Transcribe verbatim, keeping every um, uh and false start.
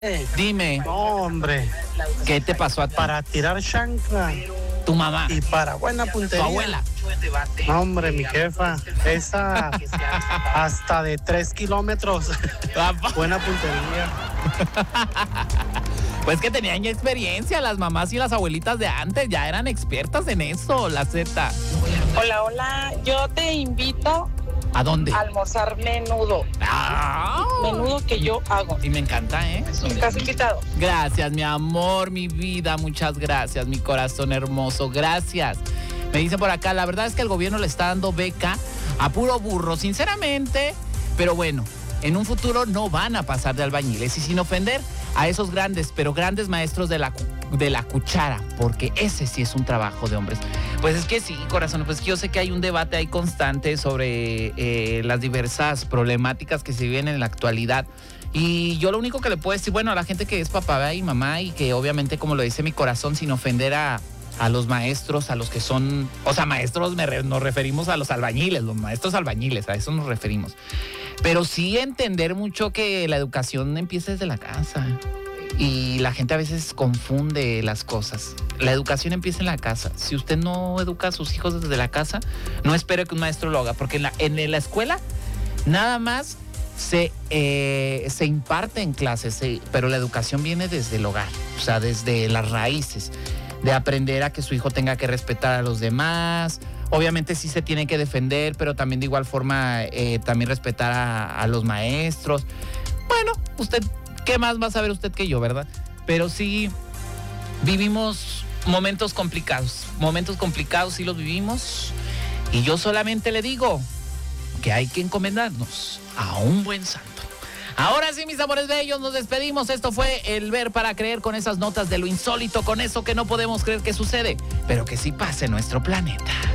Eh, Dime, No, hombre, ¿qué te pasó a ti? para tirar chancla Tu mamá, y para buena tu puntería. abuela. No, hombre, mi jefa, esa hasta de tres kilómetros. Buena puntería. Pues que tenían ya experiencia, las mamás y las abuelitas de antes ya eran expertas en eso, la Z. Hola, hola, yo te invito ¿A dónde? a almorzar menudo, Ah, menudo que yo hago. y me encanta, ¿eh? ¿Estás invitado? Gracias, mi amor, mi vida, muchas gracias, mi corazón hermoso, gracias. Me dicen por acá, la verdad es que el gobierno le está dando beca a puro burro, sinceramente, pero bueno, en un futuro no van a pasar de albañiles y sin ofender a esos grandes, pero grandes maestros de la, de la cuchara, porque ese sí es un trabajo de hombres. Pues es que sí, corazón, pues yo sé que hay un debate ahí constante sobre eh, las diversas problemáticas que se viven en la actualidad. Y yo lo único que le puedo decir, bueno, a la gente que es papá y mamá y que obviamente, como lo dice mi corazón, sin ofender a, a los maestros, a los que son, o sea, maestros me re, nos referimos a los albañiles, los maestros albañiles, a eso nos referimos. Pero sí entender mucho que la educación empieza desde la casa. Y la gente a veces confunde las cosas. La educación empieza en la casa. Si usted no educa a sus hijos desde la casa, no espere que un maestro lo haga. Porque en la, en la escuela nada más se, eh, se imparte en clases, se, pero la educación viene desde el hogar. O sea, desde las raíces. De aprender a que su hijo tenga que respetar a los demás. Obviamente sí se tiene que defender, pero también de igual forma eh, también respetar a, a los maestros. Bueno, usted, ¿qué más va a saber usted que yo, verdad? Pero sí vivimos momentos complicados. Momentos complicados sí los vivimos. Y yo solamente le digo que hay que encomendarnos a un buen santo. Ahora sí, mis amores bellos, nos despedimos. Esto fue El Ver para Creer, con esas notas de lo insólito, con eso que no podemos creer que sucede, pero que sí pasa en nuestro planeta.